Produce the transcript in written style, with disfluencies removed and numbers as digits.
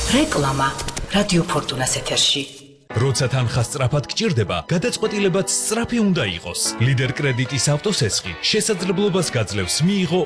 რეკლამა რადიო ფორტუნას ეთერში. როცა თანხა სწრაფად გჭირდება, გადაწყვეტილებაც სწრაფი უნდა იყოს. ლიდერ კრედიტის ავტოსესხი შესაძლებლობას გაძლევს მიიღო